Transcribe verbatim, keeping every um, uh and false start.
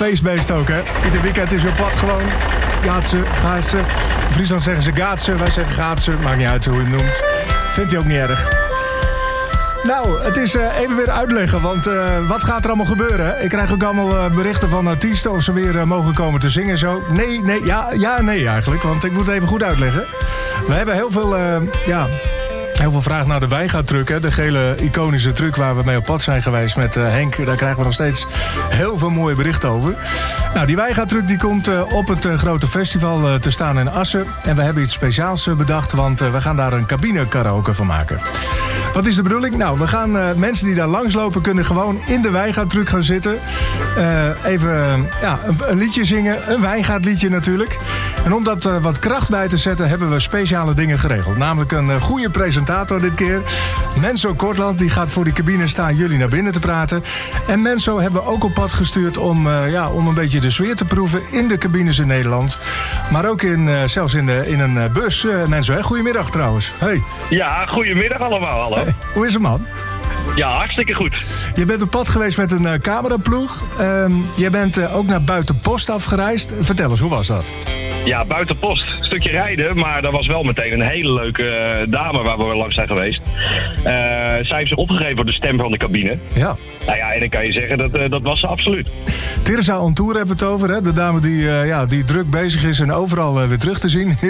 feestbeest ook, hè. Ieder weekend is op pad gewoon. Gaatsen, gaatsen. In Friesland zeggen ze gaatsen, wij zeggen gaatsen. Maakt niet uit hoe je hem noemt. Vindt hij ook niet erg. Nou, het is uh, even weer uitleggen, want uh, wat gaat er allemaal gebeuren? Ik krijg ook allemaal uh, berichten van artiesten of ze weer uh, mogen komen te zingen en zo. Nee, nee, ja, ja en nee eigenlijk, want ik moet het even goed uitleggen. We hebben heel veel, uh, ja... Heel veel vraag naar de wijngaardtruck, hè? De gele iconische truck waar we mee op pad zijn geweest met uh, Henk. Daar krijgen we nog steeds heel veel mooie berichten over. Nou, die wijngaardtruck die komt uh, op het uh, grote festival uh, te staan in Assen. En we hebben iets speciaals uh, bedacht, want uh, we gaan daar een cabine karaoke van maken. Wat is de bedoeling? Nou, we gaan uh, mensen die daar langslopen kunnen gewoon in de wijngaardtruck gaan zitten. Uh, even uh, ja, een, een liedje zingen, een wijngaardliedje natuurlijk. En om dat uh, wat kracht bij te zetten hebben we speciale dingen geregeld. Namelijk een uh, goede presentator dit keer. Menso Kortland, die gaat voor die cabine staan jullie naar binnen te praten. En Menso hebben we ook op pad gestuurd om, uh, ja, om een beetje de sfeer te proeven in de cabines in Nederland. Maar ook in, uh, zelfs in, de, in een uh, bus. Uh, Menso, hè? Goedemiddag trouwens. Hey. Ja, goedemiddag allemaal. Hallo. Hey. Hoe is het, man? Ja, hartstikke goed. Je bent op pad geweest met een uh, cameraploeg. Um, je bent uh, ook naar Buitenpost afgereisd. Vertel eens, hoe was dat? Ja, Buitenpost. Een stukje rijden, maar dat was wel meteen een hele leuke uh, dame waar we langs zijn geweest. Uh, zij heeft zich opgegeven voor de stem van de cabine. Ja. Nou ja, en dan kan je zeggen, dat, uh, dat was ze absoluut. Teresa On Tour hebben we het over, hè? De dame die, uh, ja, die druk bezig is en overal uh, weer terug te zien